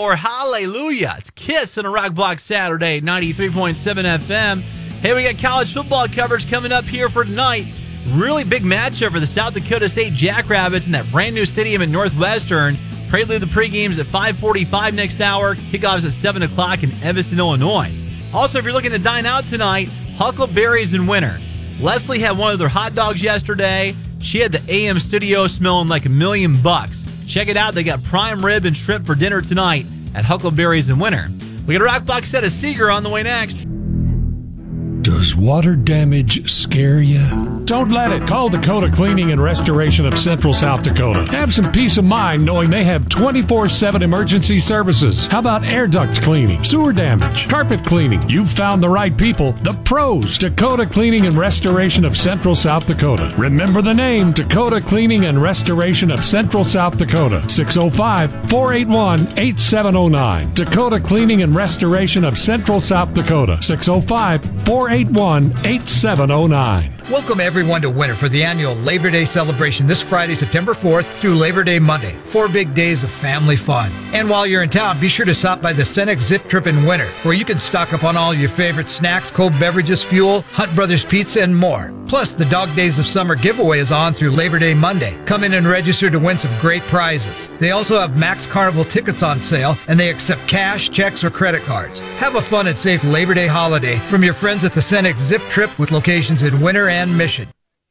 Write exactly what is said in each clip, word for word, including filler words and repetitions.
hour. Hallelujah. It's Kiss on a Rock Block Saturday, ninety-three point seven F M. Hey, we got college football coverage coming up here for tonight. Really big matchup for the South Dakota State Jackrabbits in that brand new stadium at Northwestern. Prelude the pregames at five forty-five next hour. Kickoffs at seven o'clock in Evanston, Illinois. Also, if you're looking to dine out tonight, Huckleberry's in Winter. Leslie had one of their hot dogs yesterday. She had the A M studio smelling like a million bucks. Check it out. They got prime rib and shrimp for dinner tonight at Huckleberry's in Winter. We got a rock box set of Seeger on the way next. Does water damage scare you? Don't let it. Call Dakota Cleaning and Restoration of Central South Dakota. Have some peace of mind knowing they have twenty-four seven emergency services. How about air duct cleaning, sewer damage, carpet cleaning? You've found the right people, the pros. Dakota Cleaning and Restoration of Central South Dakota. Remember the name, Dakota Cleaning and Restoration of Central South Dakota. six oh five, four eight one, eight seven oh nine. Dakota Cleaning and Restoration of Central South Dakota. six oh five, four eight one, eight seven oh nine. Welcome everyone to Winter for the annual Labor Day celebration this Friday, September fourth through Labor Day Monday. Four big days of family fun. And while you're in town, be sure to stop by the Cenex Zip Trip in Winter, where you can stock up on all your favorite snacks, cold beverages, fuel, Hunt Brothers Pizza, and more. Plus, the Dog Days of Summer giveaway is on through Labor Day Monday. Come in and register to win some great prizes. They also have Max Carnival tickets on sale, and they accept cash, checks, or credit cards. Have a fun and safe Labor Day holiday from your friends at the Cenex Zip Trip with locations in Winter and Mission.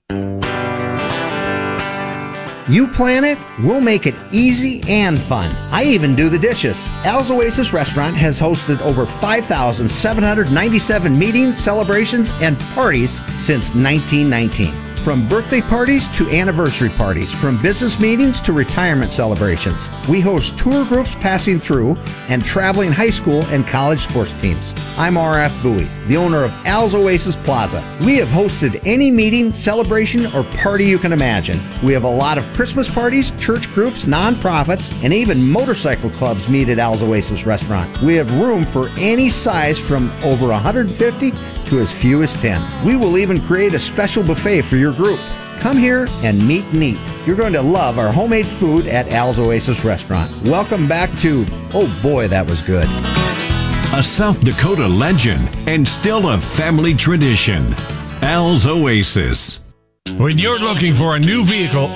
You plan it, we'll make it easy and fun. I even do the dishes. Al's Oasis Restaurant has hosted over five thousand seven hundred ninety-seven meetings, celebrations, and parties since nineteen nineteen. From birthday parties to anniversary parties, from business meetings to retirement celebrations. We host tour groups passing through and traveling high school and college sports teams. I'm R F Bowie, the owner of Al's Oasis Plaza. We have hosted any meeting, celebration, or party you can imagine. We have a lot of Christmas parties, church groups, nonprofits, and even motorcycle clubs meet at Al's Oasis Restaurant. We have room for any size from over one hundred fifty to as few as ten. We will even create a special buffet for your group. Come here and meet and eat. You're going to love our homemade food at Al's Oasis Restaurant. Welcome back to, oh boy, that was good. A South Dakota legend and still a family tradition. Al's Oasis. When you're looking for a new vehicle,